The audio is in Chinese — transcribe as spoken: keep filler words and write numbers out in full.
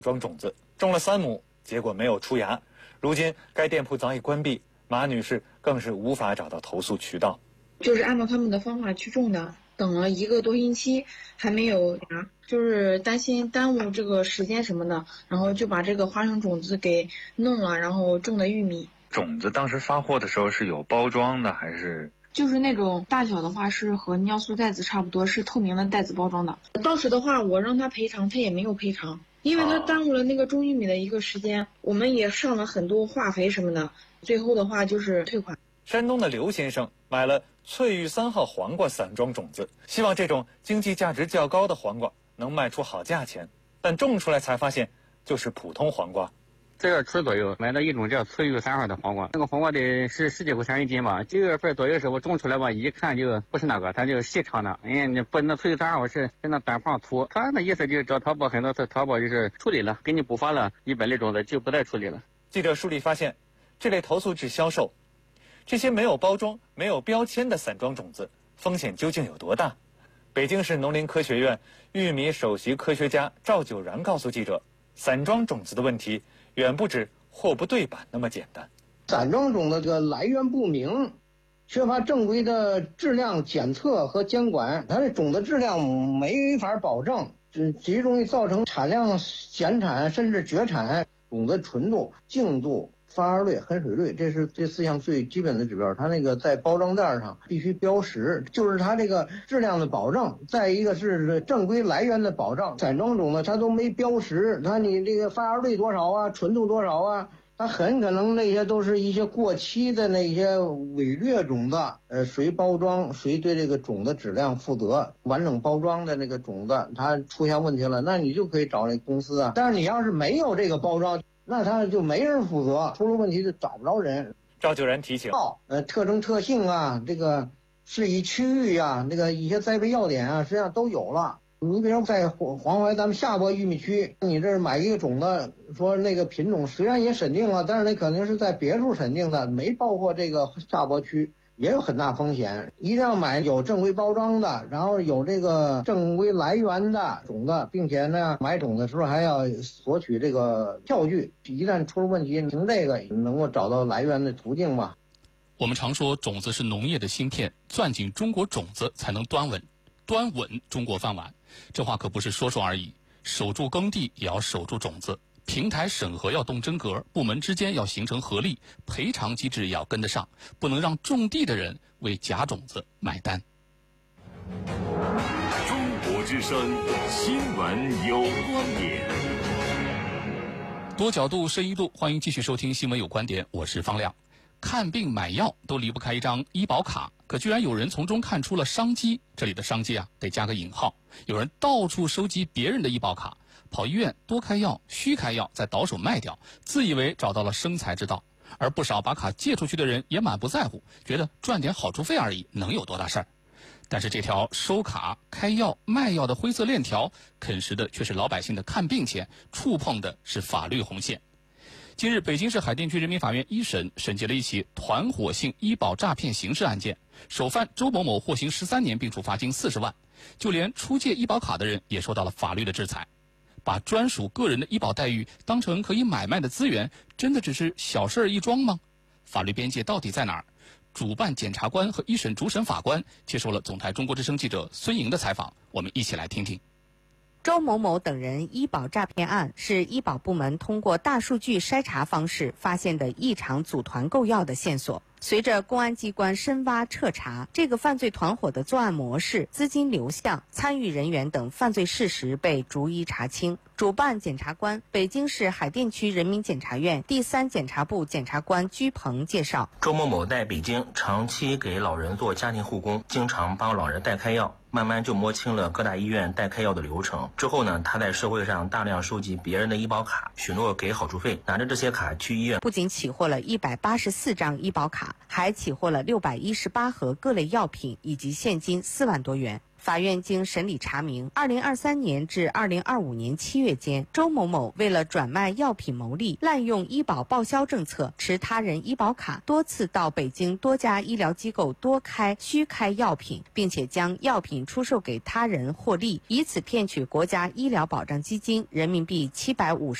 装种子，种了三亩，结果没有出芽。如今该店铺早已关闭，马女士更是无法找到投诉渠道。 就是按照他们的方法去种的，等了一个多星期还没有芽，就是担心耽误这个时间什么的，然后就把这个花生种子给弄了，然后种的玉米。 种子当时发货的时候是有包装的还是？ 就是那种大小的话是和尿素袋子差不多，是透明的袋子包装的。当时的话我让他赔偿，他也没有赔偿，因为他耽误了那个种玉米的一个时间，我们也上了很多化肥什么的，最后的话就是退款。 山东的刘先生买了翠玉三号黄瓜散装种子，希望这种经济价值较高的黄瓜能卖出好价钱，但种出来才发现就是普通黄瓜。 这个出左右买的一种叫翠玉三号的黄瓜，那个黄瓜得是十几块钱一斤吧。九月份左右时候种出来吧，一看就不是那个，它就细长的。哎，你不那翠玉三号是是那短胖粗。他那意思就是找淘宝，很多次淘宝就是处理了，给你补发了一百类种子，就不再处理了。 记者梳理发现，这类投诉制销售，这些没有包装、没有标签的散装种子，风险究竟有多大？北京市农林科学院玉米首席科学家赵九然告诉记者，散装种子的问题远不止货不对版那么简单。 散装种的这个来源不明，缺乏正规的质量检测和监管，它的种子质量没法保证，这极容易造成产量减产甚至绝产。种子纯度、净度、发芽率、含水率，这是这四项最基本的指标。它那个在包装袋上必须标识，就是它这个质量的保证。再一个是正规来源的保障。散装种子它都没标识，它你这个发芽率多少啊，纯度多少啊，它很可能那些都是一些过期的那些伪劣种子。呃，谁包装谁对这个种子质量负责。完整包装的那个种子它出现问题了，那你就可以找那公司啊。但是你要是没有这个包装，那他就没人负责，出了问题就找不着人。 赵九然提醒， 呃，特征特性啊，这个适宜区域啊，那个一些栽培要点啊，实际上都有了。你比如在黄黄淮咱们下播玉米区，你这买一个种子，说那个品种虽然也审定了，但是那肯定是在别处审定的，没包括这个下播区，也有很大风险。一定要买有正规包装的，然后有这个正规来源的种子，并且呢，买种的时候还要索取这个票据。一旦出了问题，凭这个能够找到来源的途径吧。 我们常说种子是农业的芯片，攥紧中国种子才能端稳端稳中国饭碗。这话可不是说说而已，守住耕地也要守住种子，平台审核要动真格，部门之间要形成合力，赔偿机制也要跟得上，不能让种地的人为假种子买单。 中国之声新闻有观点， 多角度深一度，欢迎继续收听新闻有观点，我是方亮。看病买药都离不开一张医保卡，可居然有人从中看出了商机，这里的商机啊得加个引号。有人到处收集别人的医保卡，跑医院多开药、虚开药，再倒手卖掉，自以为找到了生财之道。而不少把卡借出去的人也满不在乎，觉得赚点好处费而已，能有多大事儿？但是这条收卡、开药、卖药的灰色链条，啃食的却是老百姓的看病钱，触碰的是法律红线。近日，北京市海淀区人民法院一审审结了一起团伙性医保诈骗刑事案件，首犯周某某获刑十三年，并处罚金四十万。就连出借医保卡的人也受到了法律的制裁。把专属个人的医保待遇当成可以买卖的资源，真的只是小事儿一桩吗？法律边界到底在哪儿？主办检察官和一审主审法官接受了总台中国之声记者孙莹的采访，我们一起来听听。 周某某等人医保诈骗案是医保部门通过大数据筛查方式发现的异常组团购药的线索。随着公安机关深挖彻查，这个犯罪团伙的作案模式、资金流向、参与人员等犯罪事实被逐一查清。主办检察官、北京市海淀区人民检察院第三检察部检察官居鹏介绍， 周某某在北京长期给老人做家庭护工，经常帮老人代开药，慢慢就摸清了各大医院代开药的流程。之后呢，他在社会上大量收集别人的医保卡，许诺给好处费，拿着这些卡去医院。 不仅起获了一百八十四张医保卡，还起获了六百一十八盒各类药品以及现金四万多元。 法院经审理查明，二零二三年至二零二五年七月间，周某某为了转卖药品牟利，滥用医保报销政策，持他人医保卡多次到北京多家医疗机构多开虚开药品，并且将药品出售给他人获利，以此骗取国家医疗保障基金人民币七百五十